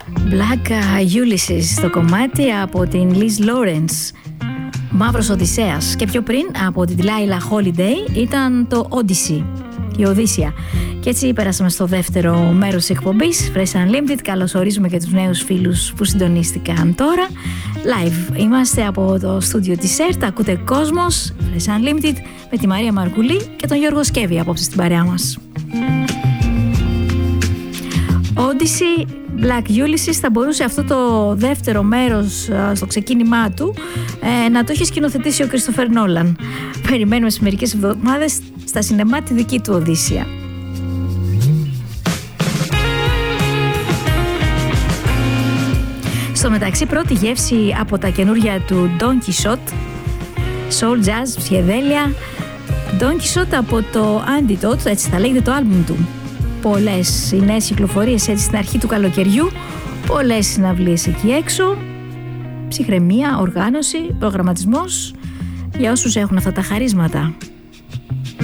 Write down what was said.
Black Ulysses, το κομμάτι από την Liz Lawrence, Μαύρος Οδυσσέας, και πιο πριν από την Laila Holiday ήταν το Odyssey, η Οδύσσια. Και έτσι πέρασαμε στο δεύτερο μέρος της εκπομπής Fresh Unlimited. Καλωσορίζουμε και τους νέους φίλους που συντονίστηκαν τώρα. Live είμαστε από το στούντιο της ΕΡΤ. Ακούτε Κόσμος, Fresh Unlimited, με τη Μαρία Μαρκουλή και τον Γιώργο Σκέβη απόψε στην παρέα μας. Odyssey, Black Ulysses, θα μπορούσε αυτό το δεύτερο μέρος στο ξεκίνημά του να το έχει σκηνοθετήσει ο Κριστοφέρ Νόλαν. Περιμένουμε σε μερικές εβδομάδες στα σινεμά τη δική του Οδύσσια. Στο μεταξύ, πρώτη γεύση από τα καινούργια του Don Quixote, soul jazz, ψιεδέλια. Don Quixote από το Antidote, έτσι θα λέγεται το άλμπουμ του. Πολλές οι νέες κυκλοφορίες έτσι στην αρχή του καλοκαιριού, πολλές συναυλίες εκεί έξω, ψυχραιμία, οργάνωση, προγραμματισμός για όσους έχουν αυτά τα χαρίσματα.